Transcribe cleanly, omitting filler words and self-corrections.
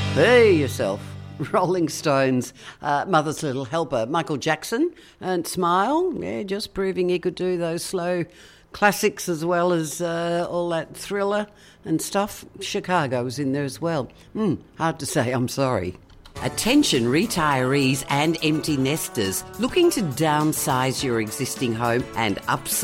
Hey yourself. Rolling Stones, Mother's Little Helper, Michael Jackson, and Smile, yeah, just proving he could do those slow classics as well as all that Thriller and stuff. Chicago was in there as well. Hard to say, I'm sorry. Attention retirees and empty nesters looking to downsize your existing home and upsize